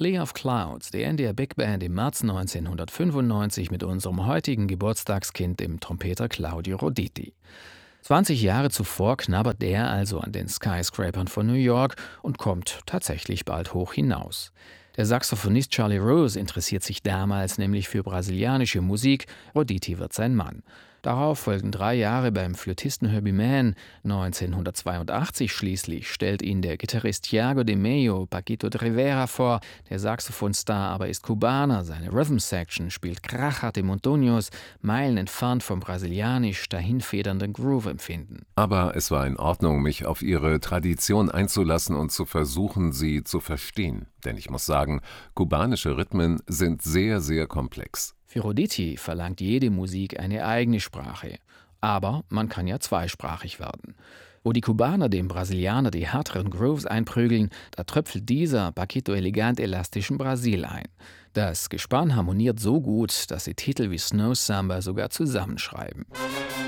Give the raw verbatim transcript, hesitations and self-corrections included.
Fleet of Clouds, die India Big Band im März neunzehnhundertfünfundneunzig mit unserem heutigen Geburtstagskind, dem Trompeter Claudio Roditi. zwanzig Jahre zuvor knabbert der also an den Skyscrapern von New York und kommt tatsächlich bald hoch hinaus. Der Saxophonist Charlie Rose interessiert sich damals nämlich für brasilianische Musik, Roditi wird sein Mann. Darauf folgen drei Jahre beim Flötisten Herbie Mann. neunzehnhundertzweiundachtzig schließlich stellt ihn der Gitarrist Thiago de Mello Paquito de Rivera vor. Der Saxophonstar aber ist Kubaner, seine Rhythm Section spielt krachharte Montunos, meilen entfernt vom brasilianisch dahinfedernden Groove-Empfinden. Aber es war in Ordnung, mich auf ihre Tradition einzulassen und zu versuchen, sie zu verstehen. Denn ich muss sagen, kubanische Rhythmen sind sehr, sehr komplex. Für Roditi verlangt jede Musik eine eigene Sprache. Aber man kann ja zweisprachig werden. Wo die Kubaner dem Brasilianer die härteren Grooves einprügeln, da tröpfelt dieser Paquito elegant elastischen Brasil ein. Das Gespann harmoniert so gut, dass sie Titel wie Snow Samba sogar zusammenschreiben.